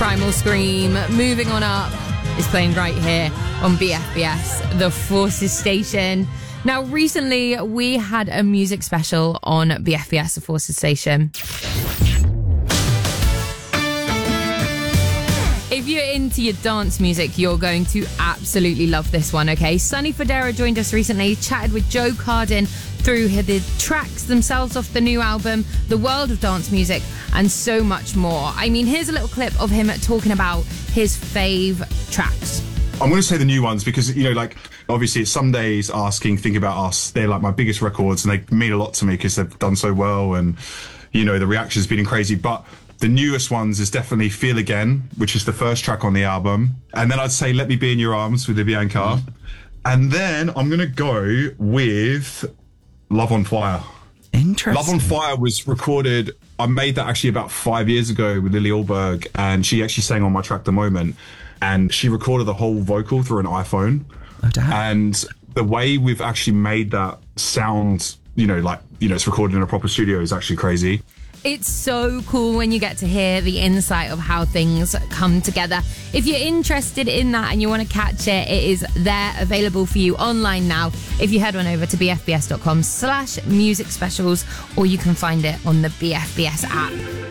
Primal Scream, Moving On Up, is playing right here on BFBS, the Forces station. Now, recently we had a music special on BFBS, the Forces station. If you're into your dance music, you're going to absolutely love this one, okay? Sonny Fodera joined us recently, chatted with Joe Cardin through the tracks themselves off the new album, the world of dance music, and so much more. I mean, here's a little clip of him talking about his fave tracks. I'm going to say the new ones because, you know, like, obviously it's Some Days, Asking, Think About Us. They're like my biggest records and they mean a lot to me because they've done so well and, you know, the reaction's been crazy. But the newest ones is definitely Feel Again, which is the first track on the album. And then I'd say Let Me Be in Your Arms with Bianca. Mm-hmm. And then I'm going to go with Love on Fire. Interesting. Love on Fire was recorded, I made that actually about 5 years ago with Lily Alberg, and she actually sang on my track The Moment, and she recorded the whole vocal through an iPhone. Oh, damn. And the way we've actually made that sound, you know, like, you know, it's recorded in a proper studio is actually crazy. It's so cool when you get to hear the insight of how things come together. If you're interested in that and you want to catch it, it is there available for you online now. If you head on over to bfbs.com/music specials, or you can find it on the BFBS app.